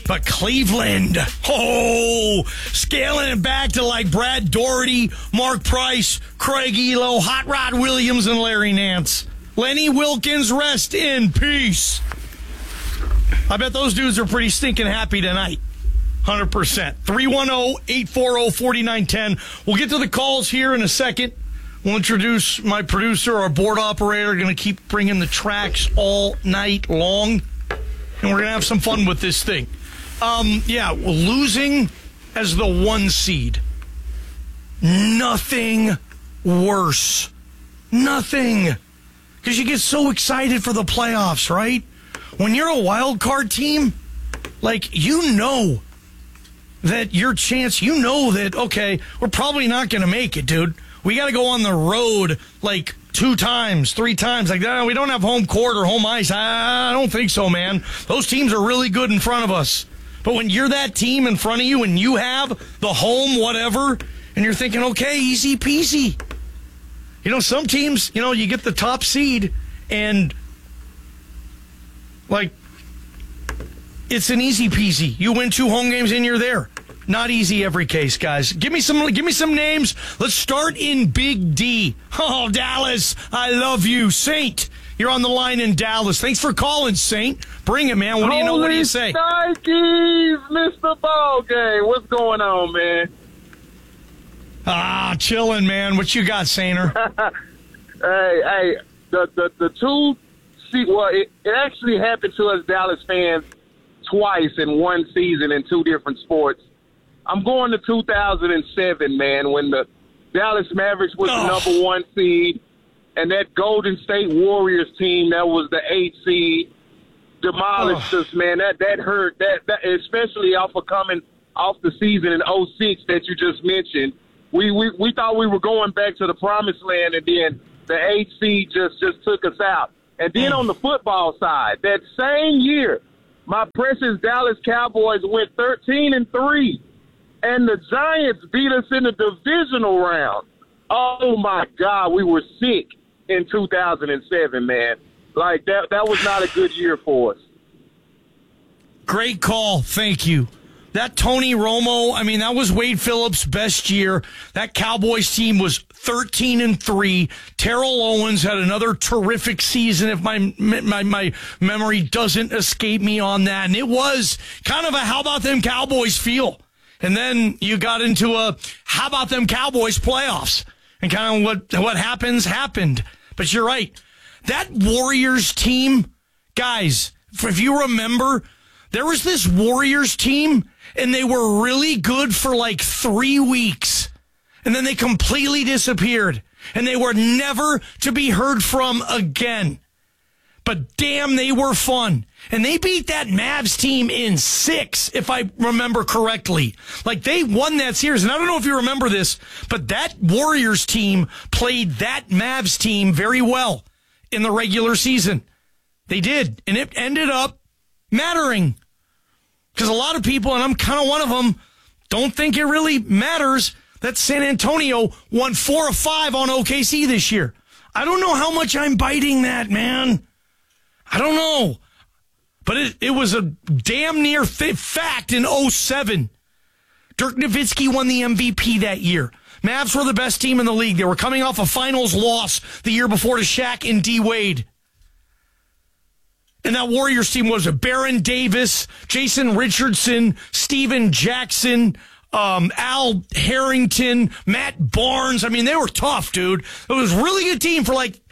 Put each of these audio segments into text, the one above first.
But Cleveland, scaling it back to like Brad Doherty, Mark Price, Craig Elo, Hot Rod Williams, and Larry Nance. Lenny Wilkens, rest in peace. I bet those dudes are pretty stinking happy tonight. 100%. 310-840-4910. We'll get to the calls here in a second. We'll introduce my producer, our board operator, going to keep bringing the tracks all night long. And we're going to have some fun with this thing. Losing as the 1 seed. Nothing worse. Nothing. Because you get so excited for the playoffs, right? When you're a wild card team, you know that your chance, okay, we're probably not going to make it, dude. We got to go on the road 2 times, 3 times. We don't have home court or home ice. I don't think so, man. Those teams are really good in front of us. But when you're that team in front of you and you have the home whatever, and you're thinking, okay, easy peasy. Some teams, you get the top seed and it's an easy peasy. You win 2 home games and you're there. Not easy every case, guys. Give me some names. Let's start in Big D. Oh, Dallas, I love you. Saint, you're on the line in Dallas. Thanks for calling, Saint. Bring it, man. What do you know? What do you say? Nikes, Mr. Ball Game. What's going on, man? Chilling, man. What you got, Sainter? Hey, the 2 seed. Well, it actually happened to us Dallas fans twice in one season in 2 different sports. I'm going to 2007, man, when the Dallas Mavericks was the number 1 seed, and that Golden State Warriors team that was the 8 seed demolished us, man. That hurt. That especially coming off the season in 06 that you just mentioned. We thought we were going back to the promised land, and then the 8 seed just took us out. And then on the football side, that same year, my precious Dallas Cowboys went 13-3. And the Giants beat us in the divisional round. Oh, my God, we were sick in 2007, man. That was not a good year for us. Great call. Thank you. That Tony Romo, that was Wade Phillips' best year. That Cowboys team was 13-3. Terrell Owens had another terrific season, if my memory doesn't escape me on that. And it was kind of a how about them Cowboys feel. And then you got into a how about them Cowboys playoffs. And kind of what happened. But you're right. That Warriors team, guys, if you remember, there was this Warriors team, and they were really good for 3 weeks. And then they completely disappeared. And they were never to be heard from again. But damn, they were fun. And they beat that Mavs team in 6, if I remember correctly. They won that series. And I don't know if you remember this, but that Warriors team played that Mavs team very well in the regular season. They did. And it ended up mattering. Because a lot of people, and I'm kind of one of them, don't think it really matters that San Antonio won 4 of 5 on OKC this year. I don't know how much I'm biting that, man. I don't know. But it was a damn near fact in 07. Dirk Nowitzki won the MVP that year. Mavs were the best team in the league. They were coming off a finals loss the year before to Shaq and D. Wade. And that Warriors team was Baron Davis, Jason Richardson, Steven Jackson, Al Harrington, Matt Barnes. They were tough, dude. It was a really good team for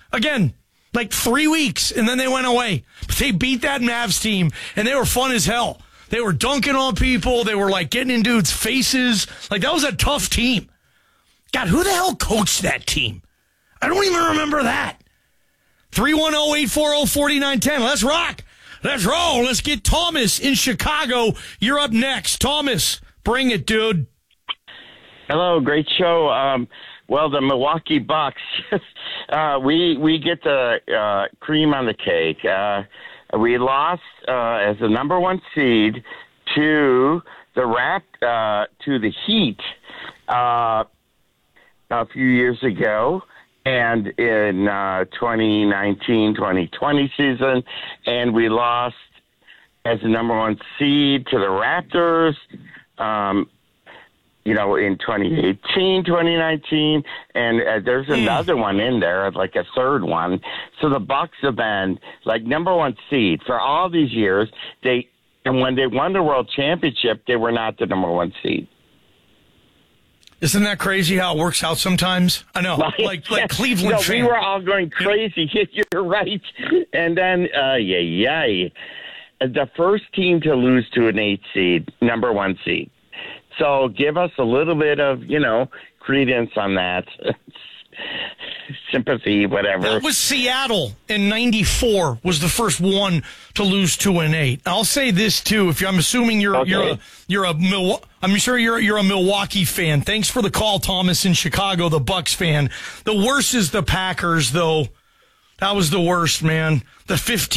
3 weeks, and then they went away. But they beat that Mavs team, and they were fun as hell. They were dunking on people. They were, getting in dudes' faces. That was a tough team. God, who the hell coached that team? I don't even remember that. 310-840-4910. Let's rock. Let's roll. Let's get Thomas in Chicago. You're up next. Thomas, bring it, dude. Hello, great show. Well, the Milwaukee Bucks, we get the cream on the cake. We lost as the number 1 seed to the Heat a few years ago, and in 2019-2020 season, and we lost as the number one seed to the Raptors. In 2018, 2019, and there's another one in there, like a third one. So the Bucks have been like number one seed for all these years. And when they won the World Championship, they were not the number one seed. Isn't that crazy how it works out sometimes? I know, like Cleveland fans. We were all going crazy. You're right. And then, the first team to lose to an 8 seed, number one seed. So give us a little bit of, credence on that. Sympathy, whatever. That was Seattle in '94 was the first one to lose to an 8. I'll say this too. I'm assuming you're a Milwaukee fan. Thanks for the call, Thomas in Chicago, the Bucks fan. The worst is the Packers, though. That was the worst, man. The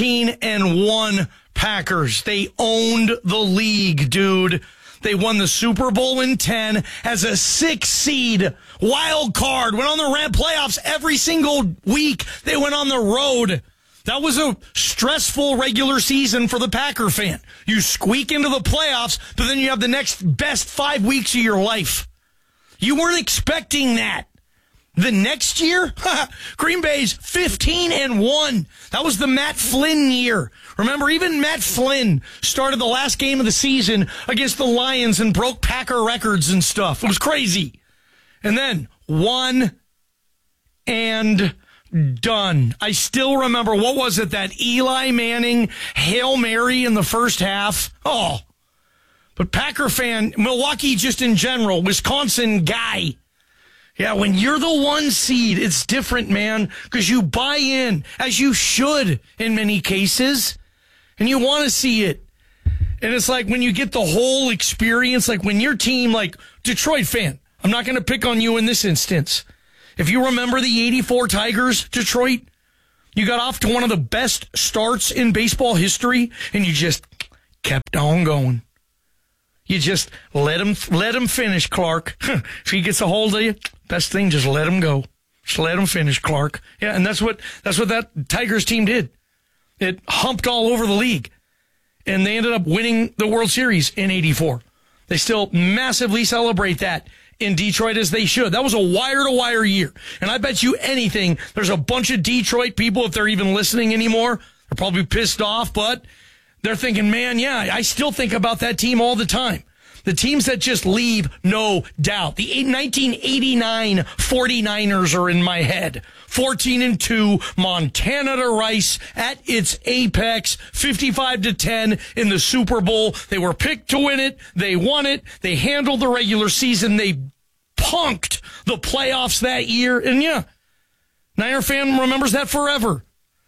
15-1 Packers. They owned the league, dude. They won the Super Bowl in 10 as a 6 seed wild card. Went on the playoffs every single week. They went on the road. That was a stressful regular season for the Packer fan. You squeak into the playoffs, but then you have the next best 5 weeks of your life. You weren't expecting that. The next year, Green Bay's 15-1. That was the Matt Flynn year. Remember, even Matt Flynn started the last game of the season against the Lions and broke Packer records and stuff. It was crazy. And then one and done. I still remember, what was it, that Eli Manning Hail Mary in the first half? Oh, but Packer fan, Milwaukee just in general, Wisconsin guy. Yeah, when you're the 1 seed, it's different, man, because you buy in, as you should in many cases, and you want to see it. And it's like when you get the whole experience, like when your team, like Detroit fan, I'm not going to pick on you in this instance. If you remember the 84 Tigers, Detroit, you got off to one of the best starts in baseball history, and you just kept on going. You just let him finish, Clark. If he gets a hold of you, best thing, just let him go. Just let him finish, Clark. Yeah, and that's what that Tigers team did. It humped all over the league. And they ended up winning the World Series in '84. They still massively celebrate that in Detroit, as they should. That was a wire-to-wire year. And I bet you anything, there's a bunch of Detroit people, if they're even listening anymore, they're probably pissed off, but they're thinking, man, yeah, I still think about that team all the time. The teams that just leave, no doubt. The 1989 49ers are in my head. 14-2, Montana to Rice at its apex, 55-10 in the Super Bowl. They were picked to win it. They won it. They handled the regular season. They punked the playoffs that year. And yeah, Niner fan remembers that forever.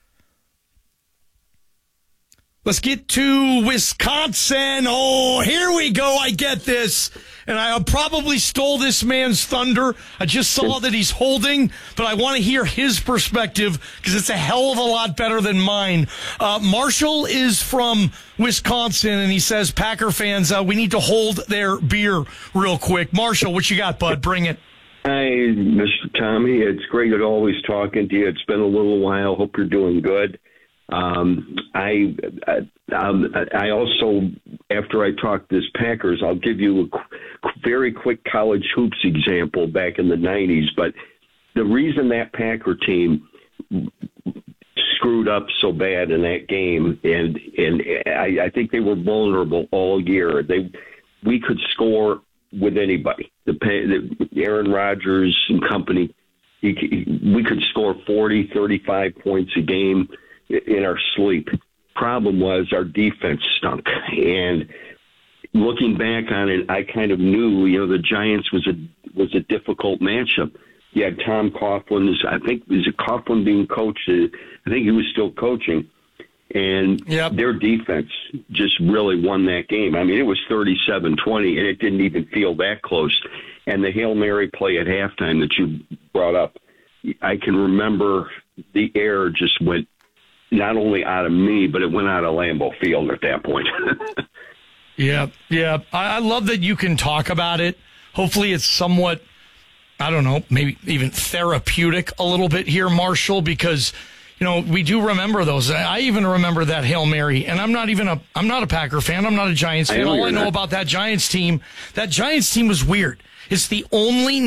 Let's get to Wisconsin. Oh, here we go. I get this. And I probably stole this man's thunder. I just saw that he's holding, but I want to hear his perspective because it's a hell of a lot better than mine. Marshall is from Wisconsin, and he says, Packer fans, we need to hold their beer real quick. Marshall, what you got, bud? Bring it. Hi, Mr. Tommy. It's great at always talking to you. It's been a little while. Hope you're doing good. I also, after I talk this Packers, I'll give you a very quick college hoops example back in the 90s. But the reason that Packer team screwed up so bad in that game, and I think they were vulnerable all year. We could score with anybody. The Aaron Rodgers and company, we could score 40, 35 points a game in our sleep. Problem was our defense stunk. And looking back on it, I kind of knew, the Giants was a difficult matchup. You had Tom Coughlin. I think was it Coughlin being coached? I think he was still coaching. And Their defense just really won that game. I mean, it was 37-20, and it didn't even feel that close. And the Hail Mary play at halftime that you brought up, I can remember the air just went not only out of me, but it went out of Lambeau Field at that point. Yeah. I love that you can talk about it. Hopefully it's somewhat, I don't know, maybe even therapeutic a little bit here, Marshall, because we do remember those. I even remember that Hail Mary, and I'm not a Packer fan. I'm not a Giants fan. All I know about that Giants team was weird. It's the only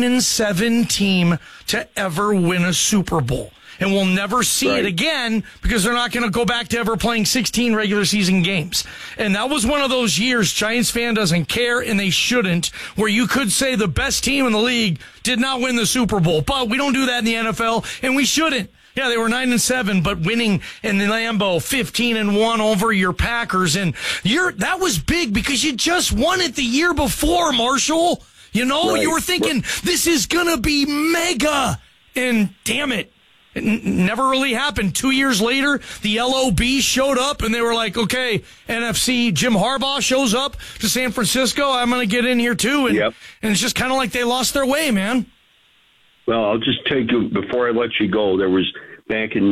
9-7 team to ever win a Super Bowl. And we'll never see it again because they're not going to go back to ever playing 16 regular season games. And that was one of those years Giants fan doesn't care, and they shouldn't, where you could say the best team in the league did not win the Super Bowl. But we don't do that in the NFL, and we shouldn't. Yeah, they were 9-7, but winning in the Lambeau 15-1 over your Packers. And that was big because you just won it the year before, Marshall. You were thinking this is going to be mega. And damn it. It never really happened. 2 years later, the LOB showed up, and they were like, okay, NFC, Jim Harbaugh shows up to San Francisco. I'm going to get in here, too. And, and it's just kind of like they lost their way, man. Well, I'll just take you, before I let you go, there was, back in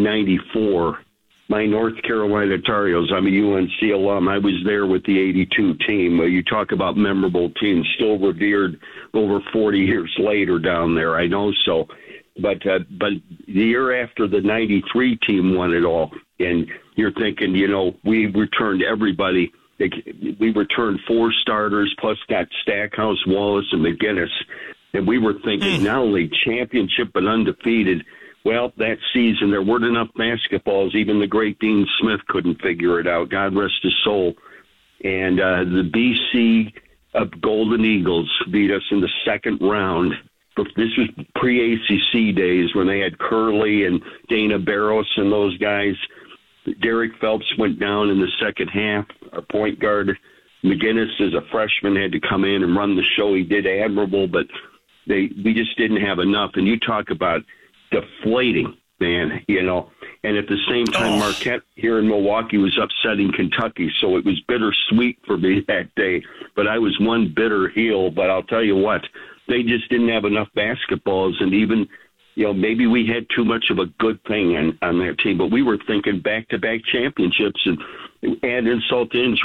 1994, my North Carolina Tar Heels, I'm a UNC alum. I was there with the 82 team. You talk about memorable teams, still revered over 40 years later down there. I know so. But the year after the 93 team won it all, and you're thinking, we returned everybody. We returned 4 starters, plus got Stackhouse, Wallace, and McGinnis. And we were thinking not only championship, but undefeated. Well, that season, there weren't enough basketballs. Even the great Dean Smith couldn't figure it out. God rest his soul. And the BC Golden Eagles beat us in the second round. This was pre-ACC days when they had Curley and Dana Barros and those guys. Derek Phelps went down in the second half. Our point guard, McGinnis, as a freshman, had to come in and run the show. He did admirable, but we just didn't have enough. And you talk about deflating, man, And at the same time, Marquette here in Milwaukee was upsetting Kentucky, so it was bittersweet for me that day. But I was one bitter heel, but I'll tell you what, they just didn't have enough basketballs, and even, maybe we had too much of a good thing on that team, but we were thinking back-to-back championships, and add insult to injury.